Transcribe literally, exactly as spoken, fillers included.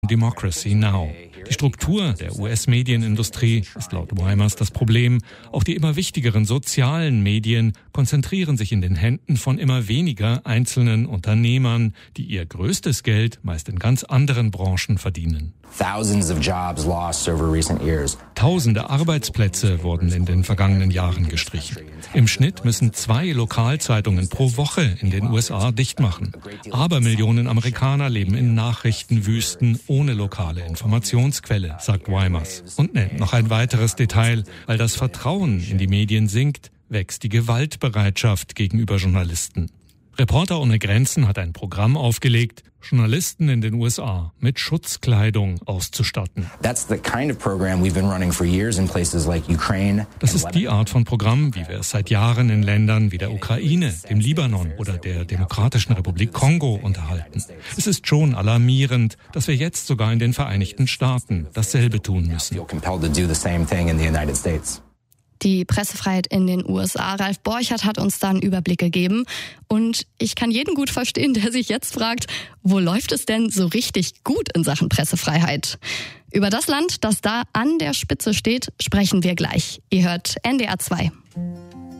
Democracy Now! Die Struktur der U S-Medienindustrie ist laut Weimers das Problem. Auch die immer wichtigeren sozialen Medien konzentrieren sich in den Händen von immer weniger einzelnen Unternehmern, die ihr größtes Geld meist in ganz anderen Branchen verdienen. Tausende Arbeitsplätze wurden in den vergangenen Jahren gestrichen. Im Schnitt müssen zwei Lokalzeitungen pro Woche in den U S A dicht machen. Aber Millionen Amerikaner leben in Nachrichtenwüsten ohne lokale Informationsquelle, sagt Weimers. Und nennt noch ein weiteres Detail: Weil das Vertrauen in die Medien sinkt, wächst die Gewaltbereitschaft gegenüber Journalisten. Reporter ohne Grenzen hat ein Programm aufgelegt, Journalisten in den U S A mit Schutzkleidung auszustatten. Das ist die Art von Programm, wie wir es seit Jahren in Ländern wie der Ukraine, dem Libanon oder der Demokratischen Republik Kongo unterhalten. Es ist schon alarmierend, dass wir jetzt sogar in den Vereinigten Staaten dasselbe tun müssen. Die Pressefreiheit in den U S A. Ralf Borchert hat uns da einen Überblick gegeben. Und ich kann jeden gut verstehen, der sich jetzt fragt, wo läuft es denn so richtig gut in Sachen Pressefreiheit? Über das Land, das da an der Spitze steht, sprechen wir gleich. Ihr hört N D R zwei.